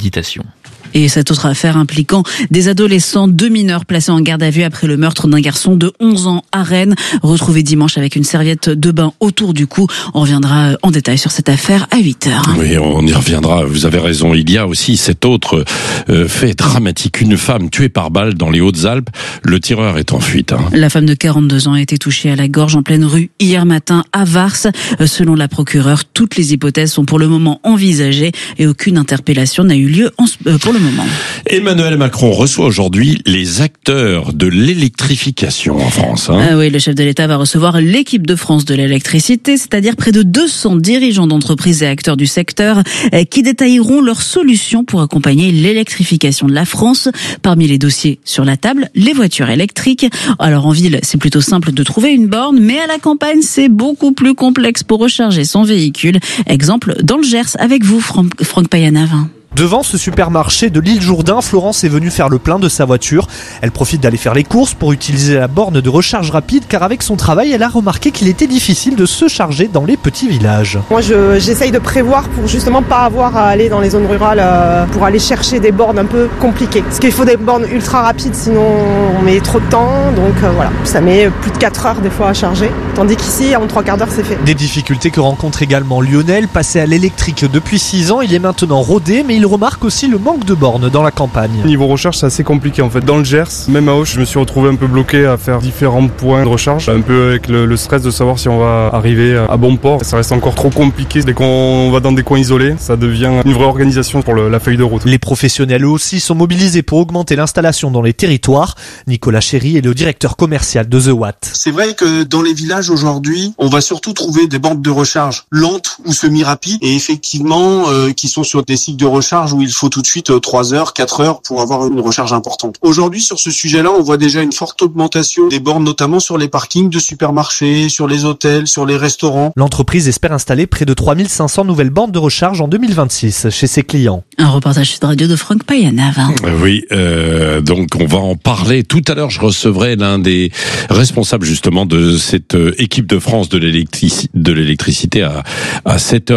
préméditation. Et cette autre affaire impliquant des adolescents, 2 mineurs placés en garde à vue après le meurtre d'un garçon de 11 ans à Rennes, retrouvé dimanche avec une serviette de bain autour du cou. On reviendra en détail sur cette affaire à 8h. Oui, on y reviendra, vous avez raison. Il y a aussi cet autre fait dramatique, une femme tuée par balle dans les Hautes-Alpes. Le tireur est en fuite. La femme de 42 ans a été touchée à la gorge en pleine rue hier matin à Vars. Selon la procureure, toutes les hypothèses sont pour le moment envisagées et aucune interpellation n'a eu lieu pour le moment. Emmanuel Macron reçoit aujourd'hui les acteurs de l'électrification en France. Oui, le chef de l'État va recevoir l'équipe de France de l'électricité, c'est-à-dire près de 200 dirigeants d'entreprises et acteurs du secteur qui détailleront leurs solutions pour accompagner l'électrification de la France. Parmi les dossiers sur la table, les voitures électriques. Alors en ville, c'est plutôt simple de trouver une borne, mais à la campagne, c'est beaucoup plus complexe pour recharger son véhicule. Exemple dans le Gers avec vous, Franck Payanave. Devant ce supermarché de l'île Jourdain, Florence est venue faire le plein de sa voiture. Elle profite d'aller faire les courses pour utiliser la borne de recharge rapide car avec son travail, elle a remarqué qu'il était difficile de se charger dans les petits villages. Moi, j'essaye de prévoir pour justement pas avoir à aller dans les zones rurales pour aller chercher des bornes un peu compliquées. Parce qu'il faut des bornes ultra rapides, sinon on met trop de temps. Donc voilà, ça met plus de 4 heures des fois à charger. Tandis qu'ici, en 3 quarts d'heure, c'est fait. Des difficultés que rencontre également Lionel, passé à l'électrique depuis 6 ans. Il est maintenant rodé, mais il remarque aussi le manque de bornes dans la campagne. Niveau recharge, c'est assez compliqué en fait. Dans le Gers, même à Auch, je me suis retrouvé un peu bloqué à faire différents points de recharge. Un peu avec le stress de savoir si on va arriver à bon port. Ça reste encore trop compliqué. Dès qu'on va dans des coins isolés, ça devient une vraie organisation pour la feuille de route. Les professionnels eux aussi sont mobilisés pour augmenter l'installation dans les territoires. Nicolas Chéry est le directeur commercial de The Watt. C'est vrai que dans les villages aujourd'hui, on va surtout trouver des bornes de recharge lentes ou semi-rapides et effectivement qui sont sur des cycles de recharge où il faut tout de suite 3 heures, 4 heures pour avoir une recharge importante. Aujourd'hui, sur ce sujet-là, on voit déjà une forte augmentation des bornes, notamment sur les parkings de supermarchés, sur les hôtels, sur les restaurants. L'entreprise espère installer près de 3500 nouvelles bornes de recharge en 2026 chez ses clients. Un reportage Sud Radio de Franck Payanave. Oui, donc on va en parler. Tout à l'heure, je recevrai l'un des responsables justement de cette équipe de France de l'électricité à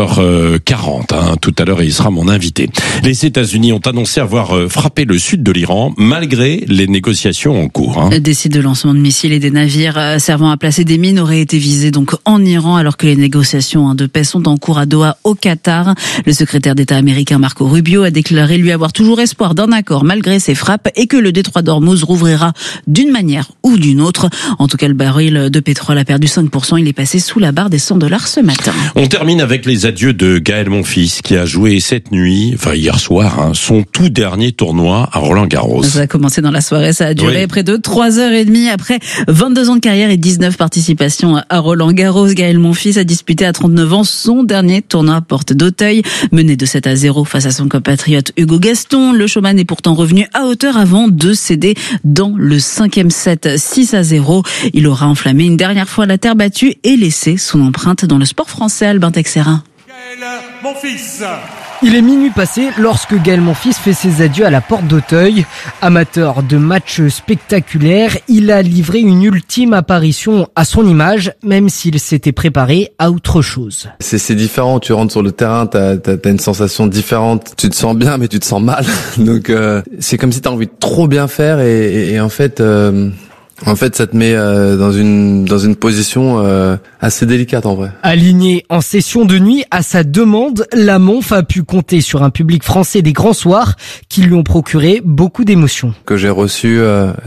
7h40. Tout à l'heure, il sera mon invité. Les États-Unis ont annoncé avoir frappé le sud de l'Iran malgré les négociations en cours. Des sites de lancement de missiles et des navires servant à placer des mines auraient été visés donc en Iran alors que les négociations de paix sont en cours à Doha au Qatar. Le secrétaire d'État américain Marco Rubio a déclaré lui avoir toujours espoir d'un accord malgré ces frappes et que le détroit d'Ormuz rouvrira d'une manière ou d'une autre. En tout cas, le baril de pétrole a perdu 5%. Il est passé sous la barre des $100 ce matin. On termine avec les adieux de Gaël Monfils qui a joué cette nuit, hier soir, son tout dernier tournoi à Roland-Garros. Ça a commencé dans la soirée, ça a duré près de 3h30. Après 22 ans de carrière et 19 participations à Roland-Garros, Gaël Monfils a disputé à 39 ans son dernier tournoi à Porte d'Auteuil. Mené de 7-0 face à son compatriote Hugo Gaston, le showman est pourtant revenu à hauteur avant de céder dans le 5e set 6-0. Il aura enflammé une dernière fois la terre battue et laissé son empreinte dans le sport français. Albin Texerin. Gaël Monfils. Il est minuit passé lorsque Gaël Monfils fait ses adieux à la Porte d'Auteuil. Amateur de matchs spectaculaires, il a livré une ultime apparition à son image, même s'il s'était préparé à autre chose. C'est différent, tu rentres sur le terrain, t'as une sensation différente. Tu te sens bien, mais tu te sens mal. Donc c'est comme si t'as envie de trop bien faire et en fait... ça te met dans une position assez délicate en vrai. Aligné en session de nuit, à sa demande, la Monf a pu compter sur un public français des grands soirs qui lui ont procuré beaucoup d'émotions. Que j'ai reçu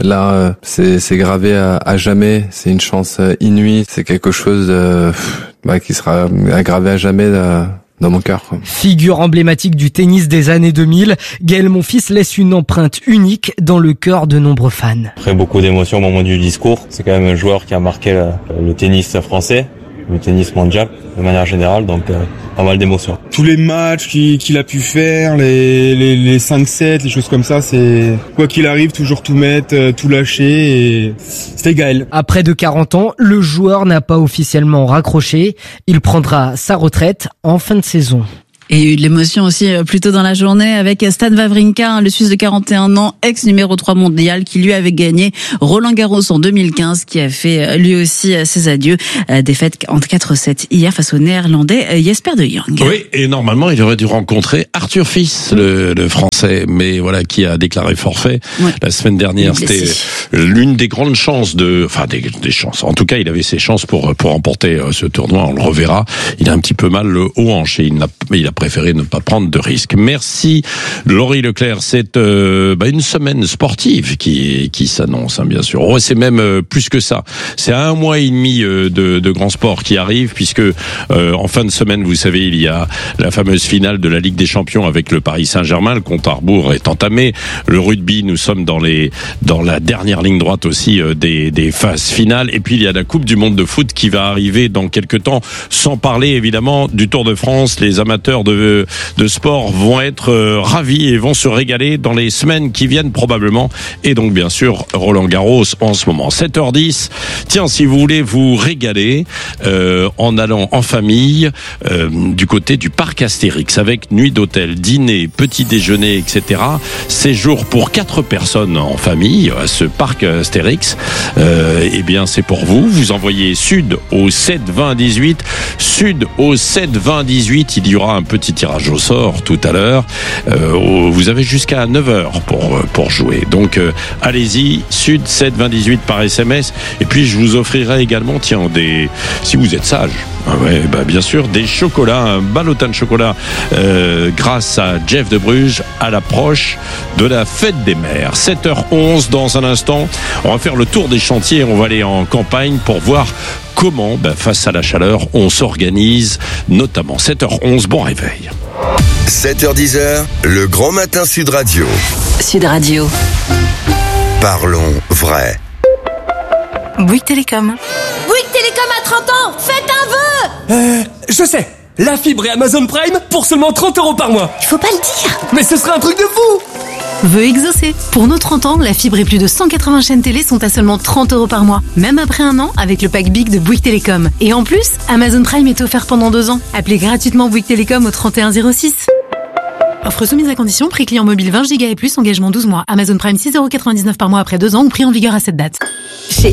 c'est gravé à jamais. C'est une chance inouïe. C'est quelque chose qui sera gravé à jamais. Dans mon cœur. Figure emblématique du tennis des années 2000, Gaël Monfils laisse une empreinte unique dans le cœur de nombreux fans. Après beaucoup d'émotions au moment du discours, c'est quand même un joueur qui a marqué le tennis français, le tennis mondial de manière générale, donc pas mal d'émotions. Tous les matchs qu'il a pu faire, les 5-7, les choses comme ça, c'est quoi qu'il arrive, toujours tout mettre, tout lâcher, et c'était Gaël. À près de 40 ans, le joueur n'a pas officiellement raccroché. Il prendra sa retraite en fin de saison. Et il y a eu de l'émotion aussi plus tôt dans la journée avec Stan Wawrinka, le Suisse de 41 ans, ex numéro 3 mondial, qui lui avait gagné Roland-Garros en 2015, qui a fait lui aussi ses adieux. Défaite en 4-7 hier face au Néerlandais Jesper de Jong. Oui, et normalement il aurait dû rencontrer Arthur Fils, le Français. Français, mais voilà, qui a déclaré forfait la semaine dernière. C'était l'une des grandes chances des chances. En tout cas, il avait ses chances pour remporter ce tournoi. On le reverra. Il a un petit peu mal aux hanches et il a préféré ne pas prendre de risques. Merci, Laurie Leclerc. C'est une semaine sportive qui s'annonce, bien sûr. Oh, c'est même plus que ça. C'est 1 mois et demi de grand sport qui arrive, puisque en fin de semaine, vous savez, il y a la fameuse finale de la Ligue des Champions avec le Paris Saint-Germain. Le compte à rebours est entamé. Le rugby, nous sommes dans la dernière ligne droite aussi des phases finales. Et puis il y a la Coupe du Monde de foot qui va arriver dans quelques temps. Sans parler évidemment du Tour de France. Les amateurs de sport vont être ravis et vont se régaler dans les semaines qui viennent probablement. Et donc bien sûr Roland Garros en ce moment. 7h10. Tiens, si vous voulez vous régaler en allant en famille du côté du parc Astérix avec nuit d'hôtel, dîner, petit déjeuner, etc. Séjour pour 4 personnes en famille à ce parc Astérix. Eh bien c'est pour vous. Vous envoyez Sud au 7 20 18. Sud au 7 20 18. Il y aura un petit tirage au sort tout à l'heure. Vous avez jusqu'à 9h pour jouer. Donc allez-y, Sud 7 20 18 par SMS. Et puis je vous offrirai également, si vous êtes sage, bien sûr, des chocolats, un ballotin de chocolat grâce à Jeff de Bruges à l'approche de la fête des mères. 7h11 dans un instant. On va faire le tour des chantiers. On va aller en campagne pour voir comment, face à la chaleur, on s'organise, notamment. 7h11, bon réveil. 7h10, le grand matin Sud Radio. Sud Radio. Parlons vrai. Bouygues Télécom. Bouygues Télécom a 30 ans. Faites un vœu. Je sais. La fibre et Amazon Prime pour seulement 30 € par mois. Il faut pas le dire. Mais ce serait un truc de fou. Vœu exaucé. Pour nos 30 ans, la fibre et plus de 180 chaînes télé sont à seulement 30 € par mois. Même après 1 an, avec le pack Big de Bouygues Télécom. Et en plus, Amazon Prime est offert pendant 2 ans. Appelez gratuitement Bouygues Télécom au 3106. Offre soumise à condition, prix client mobile 20 Go et plus, engagement 12 mois. Amazon Prime 6,99 € par mois après 2 ans ou prix en vigueur à cette date.